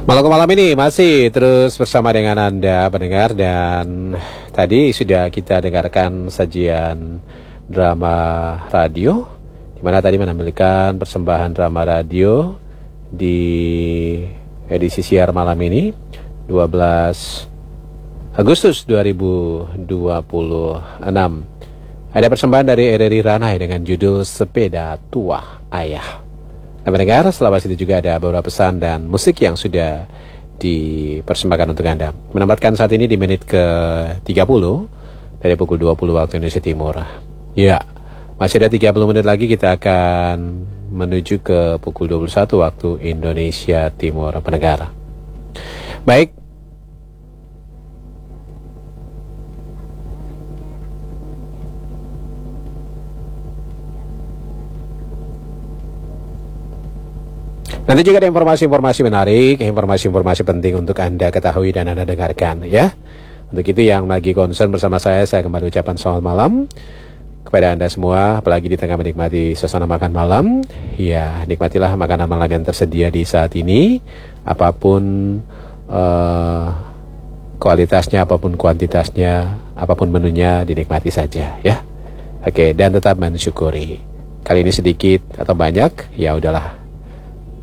Malam ini masih terus bersama dengan Anda pendengar, dan tadi sudah kita dengarkan sajian drama radio, di mana tadi menampilkan persembahan drama radio di edisi siar malam ini 12 Agustus 2026. Ada persembahan dari RRI Ranai dengan judul Sepeda Tua Ayah. Nah, pendengar, setelah itu juga ada beberapa pesan dan musik yang sudah dipersembahkan untuk Anda. Menempatkan saat ini di menit ke-30 dari pukul 20 waktu Indonesia Timur. Ya, masih ada 30 menit lagi kita akan menuju ke pukul 21 waktu Indonesia Timur, pendengar. Baik. Nanti juga ada informasi-informasi menarik, informasi-informasi penting untuk Anda ketahui dan Anda dengarkan, ya. Untuk itu yang lagi concern bersama saya kembali ucapan selamat malam kepada Anda semua, apalagi di tengah menikmati suasana makan malam. Ya, nikmatilah makanan malam yang tersedia di saat ini, apapun kualitasnya, apapun kuantitasnya, apapun menunya, dinikmati saja, ya. Oke, dan tetap mensyukuri. Kali ini sedikit atau banyak, ya udahlah,